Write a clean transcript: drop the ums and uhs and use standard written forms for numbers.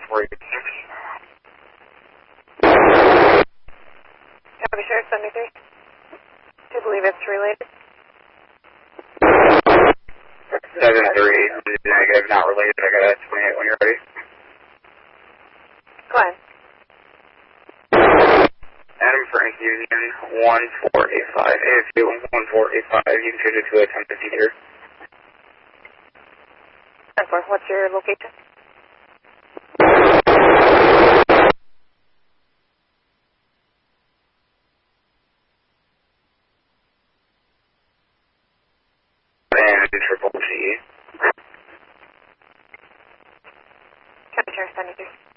1486. Copy, Sheriff 73. I believe it's related. 73, negative, not related. I got a 28 when you're ready. Go ahead. Adam Frank Union 1485. AFU 1485. You can shoot it to a 1050 here. 10-4, what's your location? And Triple G. Copy, Sheriff 73.